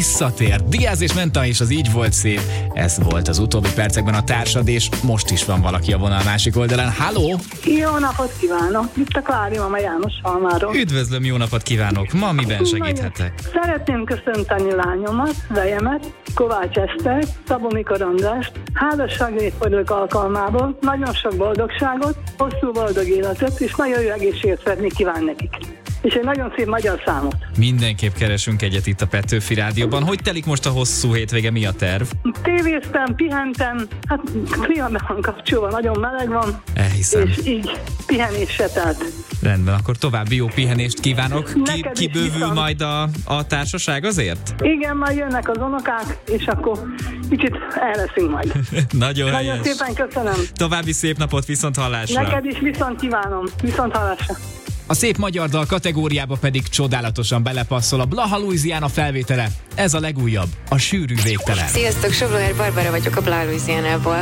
Visszatér. Diaz és Menta és az Így volt szép. Ez volt az utóbbi percekben a társad, és most is van valaki a vonal másik oldalán. Halló! Jó napot kívánok! Itt a Klári mama János Halmáról. Üdvözlöm, jó napot kívánok! Ma miben segíthetek? Szeretném köszönteni lányomat, vejemet, Kovács Eszter, Szabó Mikor Andrást, házasságétfordulók alkalmából nagyon sok boldogságot, hosszú boldog életet, és nagyon jó egészséget szeretnék kívánni nekik. És egy nagyon szép magyar számot. Mindenképp keresünk egyet itt a Petőfi Rádióban. Hogy telik most a hosszú hétvége, mi a terv? Tévéztem, pihentem, hát klíma be van kapcsolva, nagyon meleg van. Elhiszem. És így pihenésre telt. Rendben, akkor további jó pihenést kívánok. Kibővül viszont majd a társaság azért? Igen, majd jönnek az unokák, és akkor kicsit elveszünk majd. Nagyon Nagyon szépen köszönöm. További szép napot, viszont hallásra. Neked is viszont kívánom. Viszont hallásra. A szép magyar dal kategóriába pedig csodálatosan belepasszol a Blaha Louisiana felvétele. Ez a legújabb, a Sűrű végtelen. Sziasztok, Sobloher Barbara vagyok a Blaha Louisianából.